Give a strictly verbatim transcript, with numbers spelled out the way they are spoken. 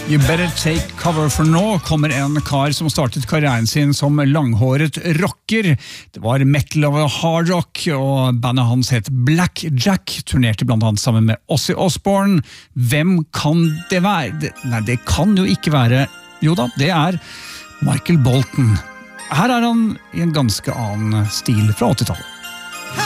You better take cover, for nå kommer en kar som startet karrieren sin som langhåret rocker. Det var metal og hard rock, og bandet hans het Black Jack, turnerte blant annet sammen med Ozzy Osbourne. Hvem kan det være? Det, nei, det kan jo ikke være... Jo da, det er Michael Bolton. Her er han i en ganske annen stil fra åttitallet.